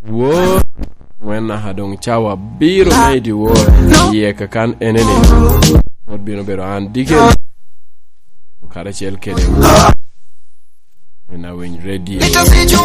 wo wenna hadon chawa biro meedi wo yeka kan enene wod bino bero an dige kala chel kede na wen ready